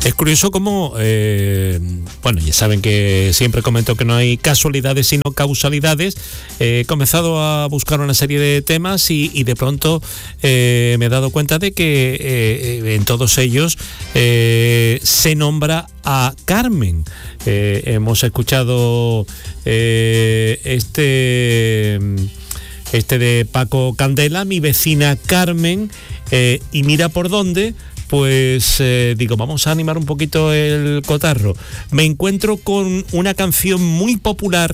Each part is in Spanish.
Es curioso cómo, bueno, ya saben que siempre comento que no hay casualidades sino causalidades. He comenzado a buscar una serie de temas y de pronto me he dado cuenta de que en todos ellos se nombra a Carmen. Hemos escuchado este de Paco Candela, Mi vecina Carmen, y mira por dónde. Pues digo, vamos a animar un poquito el cotarro. Me encuentro con una canción muy popular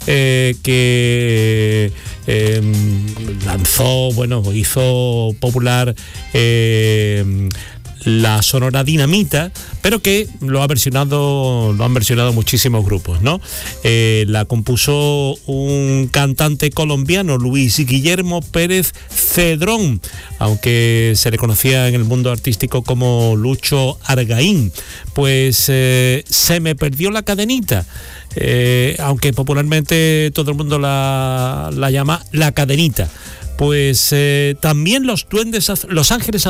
que lanzó, bueno, hizo popular la Sonora Dinamita, pero que lo han versionado muchísimos grupos, ¿no? La compuso un cantante colombiano, Luis Guillermo Pérez Cedrón, aunque se le conocía en el mundo artístico como Lucho Argaín. Pues Se me perdió la cadenita, aunque popularmente todo el mundo la llama La Cadenita. Pues también Los Ángeles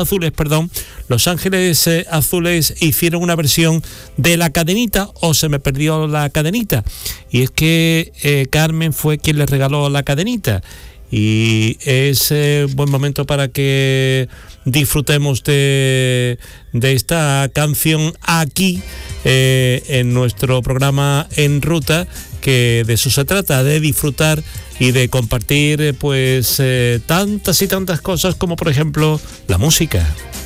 Azules hicieron una versión de La Cadenita, o Se me perdió la cadenita, y es que Carmen fue quien le regaló la cadenita, y es buen momento para que disfrutemos de esta canción aquí en nuestro programa En Ruta, que de eso se trata, de disfrutar y de compartir pues tantas y tantas cosas como por ejemplo la música.